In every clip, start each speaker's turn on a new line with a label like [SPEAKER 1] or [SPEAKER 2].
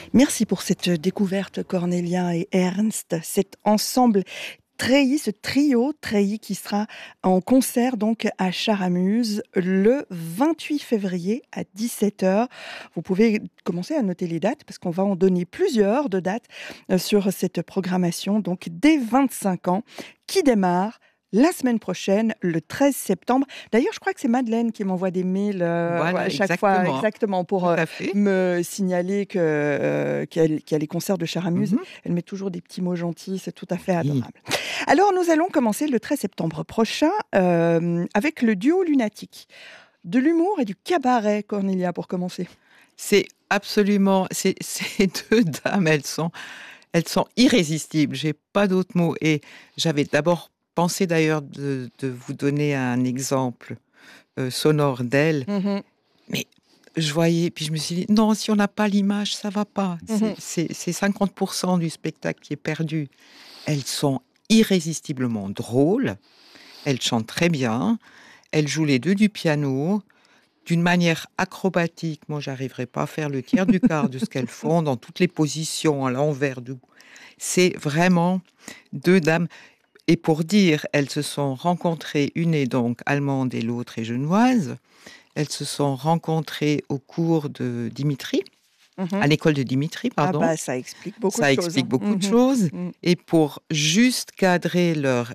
[SPEAKER 1] Merci pour cette découverte, Cornélia et Ernst. Cet ensemble Treillis, ce trio Treillis qui sera en concert donc à Charamuse le 28 février à 17h. Vous pouvez commencer à noter les dates parce qu'on va en donner plusieurs de dates sur cette programmation donc dès 25 ans qui démarre la semaine prochaine, le 13 septembre. D'ailleurs, je crois que c'est Madeleine qui m'envoie des mails à chaque fois exactement pour me signaler qu'il y a les concerts de Charamuse. Elle met toujours des petits mots gentils, c'est tout à fait adorable. Alors, nous allons commencer le 13 septembre prochain avec le duo Lunatique. De l'humour et du cabaret, Cornélia, pour commencer.
[SPEAKER 2] C'est absolument... Ces deux dames, elles sont irrésistibles. J'ai pas d'autres mots. Et j'avais d'abord pensé d'ailleurs de vous donner un exemple sonore d'elles. Mais je voyais, puis je me suis dit, non, si on n'a pas l'image, ça va pas. C'est 50% du spectacle qui est perdu. Elles sont irrésistiblement drôles, elles chantent très bien, elles jouent les deux du piano, d'une manière acrobatique. Moi, j'arriverai pas à faire le tiers du quart de ce qu'elles font, dans toutes les positions, à l'envers, debout. C'est vraiment deux dames. Et pour dire, elles se sont rencontrées, une est donc allemande et l'autre est genevoise. Elles se sont rencontrées au cours de Dimitri, à l'école de Dimitri, pardon.
[SPEAKER 1] Ah bah, ça explique beaucoup de choses.
[SPEAKER 2] Ça explique beaucoup de choses. Et pour juste cadrer leur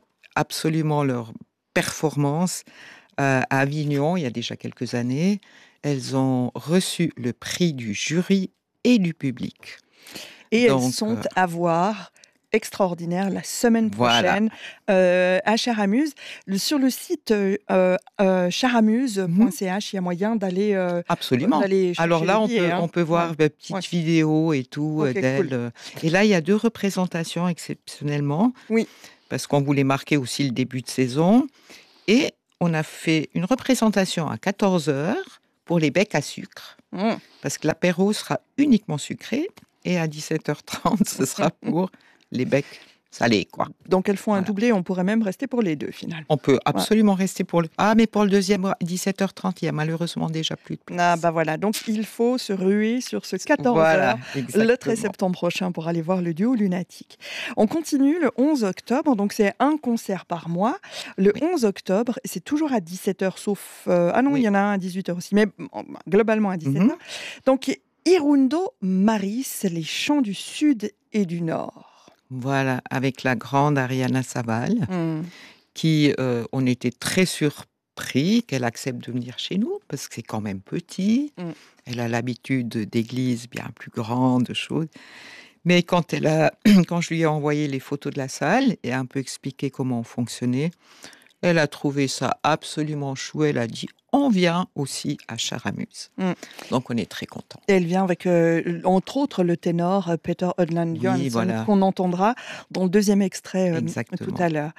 [SPEAKER 2] performance à Avignon, il y a déjà quelques années, elles ont reçu le prix du jury et du public.
[SPEAKER 1] Et donc, elles sont à voir extraordinaire la semaine prochaine à Charamuse. Sur le site charamuse.ch, il y a moyen d'aller
[SPEAKER 2] absolument. Alors là, on peut voir des petites vidéos et tout d'elles. Cool. Et là, il y a 2 représentations exceptionnellement.
[SPEAKER 1] Oui.
[SPEAKER 2] Parce qu'on voulait marquer aussi le début de saison. Et on a fait une représentation à 14h pour les becs à sucre. Parce que l'apéro sera uniquement sucré. Et à 17h30, ce sera pour les becs salés, quoi.
[SPEAKER 1] Donc elles font un doublé, on pourrait même rester pour les deux, finalement.
[SPEAKER 2] On peut absolument rester pour le... Ah, mais pour le deuxième, à 17h30, il y a malheureusement déjà plus de place.
[SPEAKER 1] Ah, bah voilà, donc il faut se ruer sur ce 14h, le 13 septembre prochain, pour aller voir le duo Lunatique. On continue le 11 octobre, donc c'est un concert par mois. Le 11 octobre, c'est toujours à 17h, sauf... il y en a un à 18h aussi, mais globalement à 17h. Donc, Hirundo Maris, les chants du Sud et du Nord.
[SPEAKER 2] Voilà, avec la grande Ariana Saval, qui, on était très surpris qu'elle accepte de venir chez nous, parce que c'est quand même petit. Elle a l'habitude d'églises bien plus grandes, de choses. Mais quand je lui ai envoyé les photos de la salle et un peu expliqué comment on fonctionnait, elle a trouvé ça absolument chou. Elle a dit, on vient aussi à Charamuse. Donc, on est très contents.
[SPEAKER 1] Et elle vient avec, entre autres, le ténor Peter Ödland Johansson, qu'on entendra dans le deuxième extrait tout à l'heure.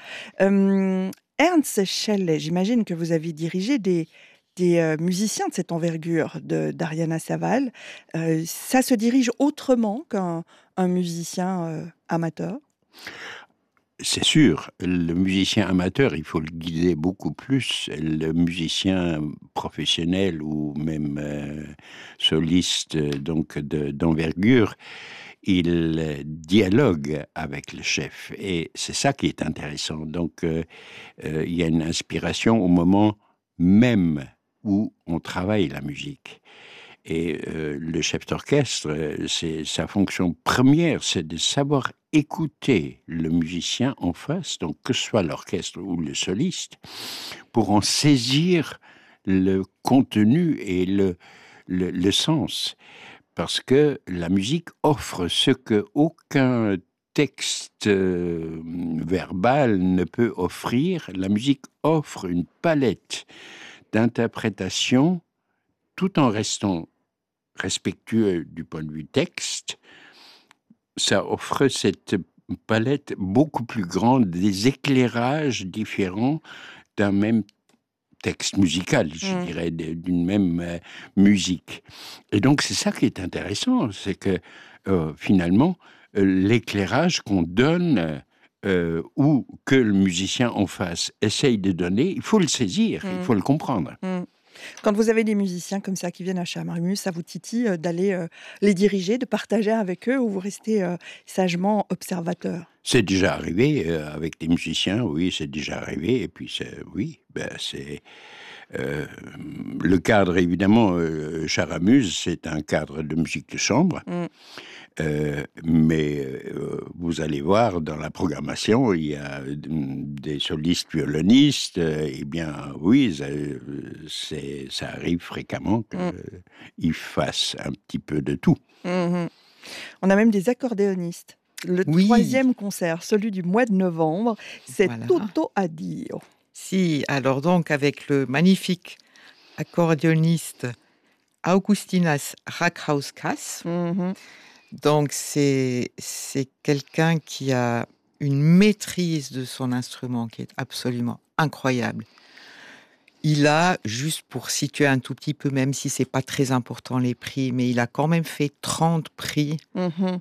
[SPEAKER 1] Ernst Schelle, j'imagine que vous avez dirigé des musiciens de cette envergure d'Ariana Saval. Ça se dirige autrement qu'un musicien amateur ?
[SPEAKER 3] C'est sûr, le musicien amateur, il faut le guider beaucoup plus. Le musicien professionnel ou même soliste donc d'envergure, il dialogue avec le chef. Et c'est ça qui est intéressant. Donc, il y a une inspiration au moment même où on travaille la musique. Et le chef d'orchestre, sa fonction première, c'est de savoir écouter le musicien en face, donc que ce soit l'orchestre ou le soliste, pour en saisir le contenu et le sens. Parce que la musique offre ce que aucun texte verbal ne peut offrir. La musique offre une palette d'interprétation tout en restant respectueux du point de vue texte. Ça offre cette palette beaucoup plus grande, des éclairages différents d'un même texte musical, je dirais, d'une même musique. Et donc, c'est ça qui est intéressant, c'est que finalement, l'éclairage qu'on donne ou que le musicien en face essaye de donner, il faut le saisir, il faut le comprendre.
[SPEAKER 1] Quand vous avez des musiciens comme ça qui viennent à Chamarimus, ça vous titille d'aller les diriger, de partager avec eux, ou vous restez sagement observateur?
[SPEAKER 3] C'est déjà arrivé avec des musiciens, oui, c'est déjà arrivé. Et puis, c'est le cadre, évidemment, Charamuse, c'est un cadre de musique de chambre.
[SPEAKER 1] Mmh.
[SPEAKER 3] Mais vous allez voir, dans la programmation, il y a des solistes violonistes. Eh bien, oui, ça arrive fréquemment qu'ils fassent un petit peu de tout.
[SPEAKER 1] Mmh. On a même des accordéonistes. Le
[SPEAKER 2] Oui,
[SPEAKER 1] 3e concert, celui du mois de novembre, c'est
[SPEAKER 2] voilà.
[SPEAKER 1] Tutto Addio.
[SPEAKER 2] Si, alors donc avec le magnifique accordéoniste Augustinas Rakhauskas.
[SPEAKER 1] Mmh.
[SPEAKER 2] Donc c'est quelqu'un qui a une maîtrise de son instrument qui est absolument incroyable. Il a, juste pour situer un tout petit peu, même si c'est pas très important les prix, mais il a quand même fait 30 prix
[SPEAKER 1] Mmh.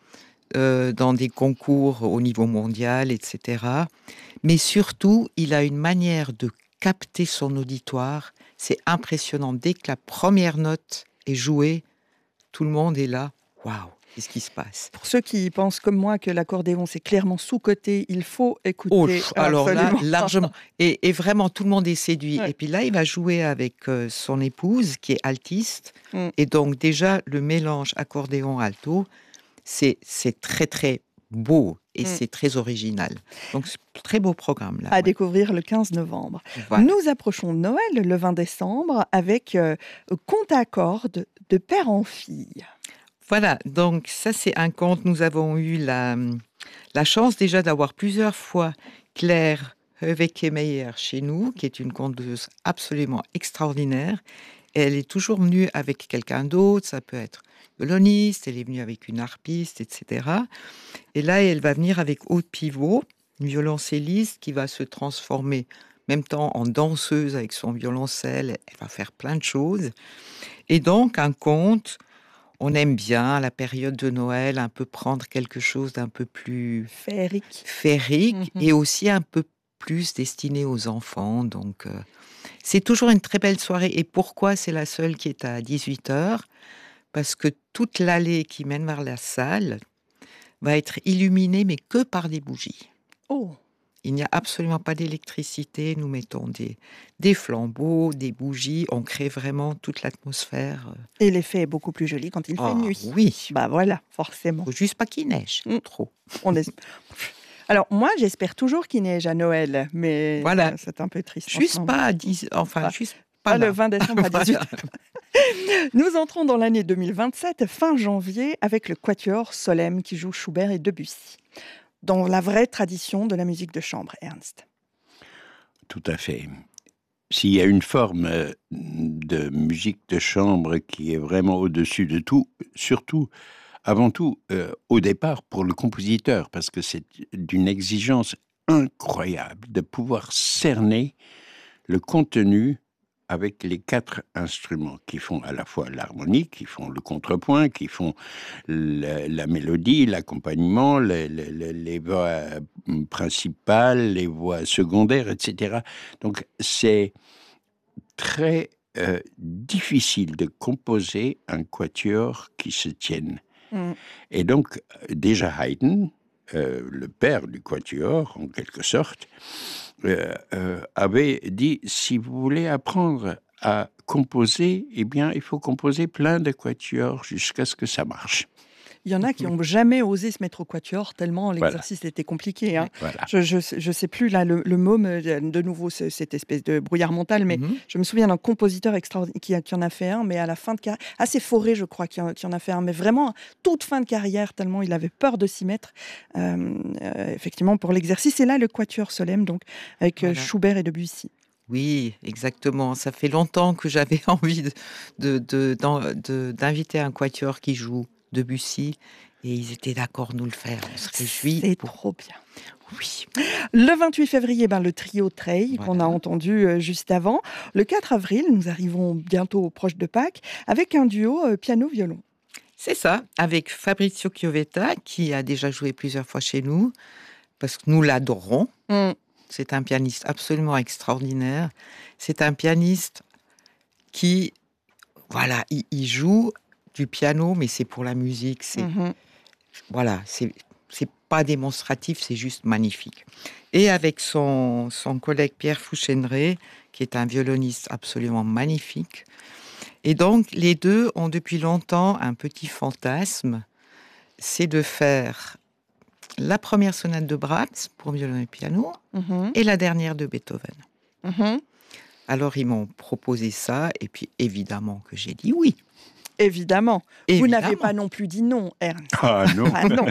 [SPEAKER 2] dans des concours au niveau mondial, etc. Mais surtout, il a une manière de capter son auditoire. C'est impressionnant. Dès que la première note est jouée, tout le monde est là. Waouh, qu'est-ce qui se passe?
[SPEAKER 1] Pour ceux qui pensent comme moi que l'accordéon c'est clairement sous-coté, il faut écouter.
[SPEAKER 2] Oh, alors là,
[SPEAKER 1] absolument.
[SPEAKER 2] largement. Et vraiment, tout le monde est séduit.
[SPEAKER 1] Ouais.
[SPEAKER 2] Et puis là, il va jouer avec son épouse, qui est altiste.
[SPEAKER 1] Mm.
[SPEAKER 2] Et donc, déjà, le mélange accordéon-alto, c'est très, très beau et c'est très original. Donc, c'est un très beau programme, là.
[SPEAKER 1] À
[SPEAKER 2] Ouais.
[SPEAKER 1] découvrir le 15 novembre.
[SPEAKER 2] Voilà.
[SPEAKER 1] Nous approchons de Noël le 20 décembre avec Conte à cordes de père en fille.
[SPEAKER 2] Voilà, donc ça, c'est un conte. Nous avons eu la chance déjà d'avoir plusieurs fois Claire Höweke-Meyer chez nous, qui est une conteuse absolument extraordinaire. Et elle est toujours venue avec quelqu'un d'autre, ça peut être violoniste, elle est venue avec une harpiste, etc. Et là, elle va venir avec Aude Pivot, une violoncelliste qui va se transformer en même temps en danseuse avec son violoncelle. Elle va faire plein de choses. Et donc, un conte, on aime bien à la période de Noël un peu prendre quelque chose d'un peu plus
[SPEAKER 1] Féerique.
[SPEAKER 2] féerique
[SPEAKER 1] Mhm.
[SPEAKER 2] et aussi un peu plus destiné aux enfants. Donc, c'est toujours une très belle soirée. Et pourquoi c'est la seule qui est à 18h? Parce que toute l'allée qui mène vers la salle va être illuminée, mais que par des bougies.
[SPEAKER 1] Oh,
[SPEAKER 2] Il n'y a absolument pas d'électricité. Nous mettons des flambeaux, des bougies. On crée vraiment toute l'atmosphère.
[SPEAKER 1] et l'effet est beaucoup plus joli quand il fait
[SPEAKER 2] Ah
[SPEAKER 1] nuit.
[SPEAKER 2] oui,
[SPEAKER 1] Bah voilà, forcément.
[SPEAKER 2] faut juste pas qu'il neige trop.
[SPEAKER 1] On es- Alors moi, j'espère toujours qu'il neige à Noël, mais
[SPEAKER 2] Voilà.
[SPEAKER 1] c'est un peu triste. en ce
[SPEAKER 2] Juste
[SPEAKER 1] moment.
[SPEAKER 2] pas à 10, enfin
[SPEAKER 1] Pas-
[SPEAKER 2] juste
[SPEAKER 1] Pas
[SPEAKER 2] pas
[SPEAKER 1] le
[SPEAKER 2] là.
[SPEAKER 1] 20 décembre à
[SPEAKER 2] Voilà.
[SPEAKER 1] 18h. Nous entrons dans l'année 2027, fin janvier, avec le Quatuor Solem qui joue Schubert et Debussy, dans la vraie tradition de la musique de chambre, Ernst.
[SPEAKER 3] Tout à fait. S'il y a une forme de musique de chambre qui est vraiment au-dessus de tout, surtout, avant tout, au départ, pour le compositeur, parce que c'est d'une exigence incroyable de pouvoir cerner le contenu avec les 4 instruments qui font à la fois l'harmonie, qui font le contrepoint, qui font la mélodie, l'accompagnement, les voix principales, les voix secondaires, etc. Donc c'est très difficile de composer un quatuor qui se tienne.
[SPEAKER 1] Mm.
[SPEAKER 3] Et donc, déjà Haydn, le père du quatuor, en quelque sorte, avait dit, si vous voulez apprendre à composer, eh bien, il faut composer plein de quatuors jusqu'à ce que ça marche.
[SPEAKER 1] Il y en a qui n'ont jamais osé se mettre au quatuor tellement l'exercice était compliqué. Hein.
[SPEAKER 3] Voilà.
[SPEAKER 1] Je sais plus là le mot, de nouveau, cette espèce de brouillard mental, mais je me souviens d'un compositeur extraordinaire qui en a fait un, mais à la fin de carrière, assez foré, je crois, qui en a fait un, mais vraiment toute fin de carrière, tellement il avait peur de s'y mettre, effectivement, pour l'exercice. Et là, le Quatuor Solem, donc, avec
[SPEAKER 2] Voilà.
[SPEAKER 1] Schubert et Debussy.
[SPEAKER 2] Oui, exactement. Ça fait longtemps que j'avais envie d'inviter un quatuor qui joue Debussy et ils étaient d'accord de nous le faire. On se réjouit.
[SPEAKER 1] C'est trop bien.
[SPEAKER 2] Oui.
[SPEAKER 1] Le 28 février, le trio Treille, qu'on a
[SPEAKER 2] Voilà.
[SPEAKER 1] entendu juste avant. Le 4 avril, nous arrivons bientôt proche de Pâques, avec un duo piano-violon.
[SPEAKER 2] C'est ça, avec Fabrizio Chiovetta, qui a déjà joué plusieurs fois chez nous, parce que nous l'adorons. C'est un pianiste absolument extraordinaire. C'est un pianiste qui, voilà, il joue du piano, mais c'est pour la musique. Voilà, c'est pas démonstratif, c'est juste magnifique. Et avec son collègue Pierre Fouchéneret, qui est un violoniste absolument magnifique. Et donc, les deux ont depuis longtemps un petit fantasme, c'est de faire la première sonate de Brahms pour violon et piano et la dernière de Beethoven. Alors, ils m'ont proposé ça, et puis évidemment que j'ai dit oui.
[SPEAKER 1] Évidemment. Vous n'avez pas non plus dit non, Ernst.
[SPEAKER 3] Ah non.
[SPEAKER 1] Ah non.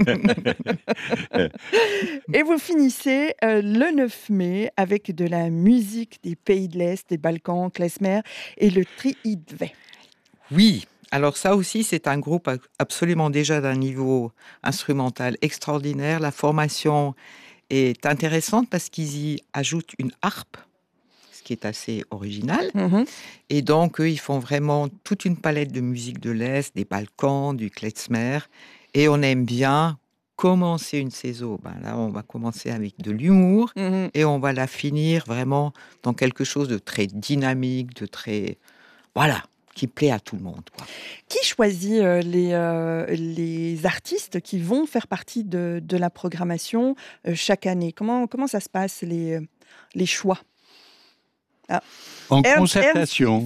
[SPEAKER 1] Et vous finissez le 9 mai avec de la musique des pays de l'Est, des Balkans, klezmer et le Tri-Idve.
[SPEAKER 2] Oui, alors ça aussi, c'est un groupe absolument déjà d'un niveau instrumental extraordinaire. La formation est intéressante parce qu'ils y ajoutent une harpe, ce qui est assez original. Et donc, eux, ils font vraiment toute une palette de musique de l'Est, des Balkans, du klezmer. Et on aime bien commencer une saison. Là, on va commencer avec de l'humour et on va la finir vraiment dans quelque chose de très dynamique, de très... Voilà, qui plaît à tout le monde, quoi.
[SPEAKER 1] Qui choisit les artistes qui vont faire partie de la programmation chaque année? Comment ça se passe, les choix?
[SPEAKER 3] En concertation.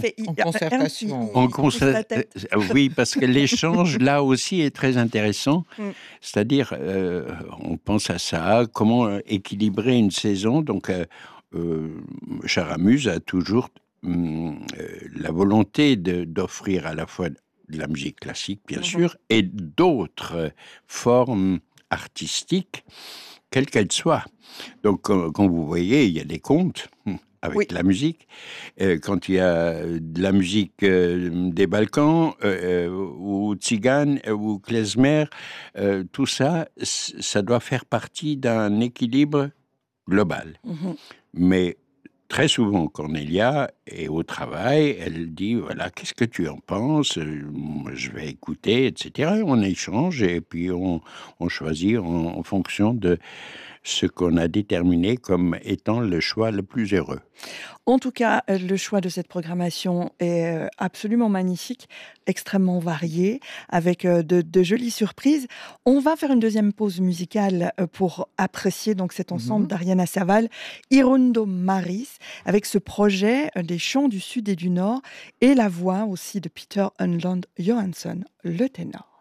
[SPEAKER 3] Oui, parce que l'échange, là aussi, est très intéressant. C'est-à-dire, on pense à ça, comment équilibrer une saison. Donc, Charamuse a toujours la volonté d'offrir à la fois de la musique classique, bien sûr, et d'autres formes artistiques, quelles qu'elles soient. Donc, quand vous voyez, il y a des contes avec la musique. Quand il y a de la musique des Balkans, ou tzigane, ou klezmer, tout ça, ça doit faire partie d'un équilibre global. Mais très souvent, Cornelia est au travail, elle dit, voilà, qu'est-ce que tu en penses? Moi, je vais écouter, etc. On échange et puis on choisit en fonction de ce qu'on a déterminé comme étant le choix le plus heureux.
[SPEAKER 1] En tout cas, le choix de cette programmation est absolument magnifique, extrêmement varié, avec de jolies surprises. On va faire une deuxième pause musicale pour apprécier donc cet ensemble d'Ariana Saval, Irundo Maris, avec ce projet des chants du Sud et du Nord, et la voix aussi de Peter Unland Johansson, le ténor.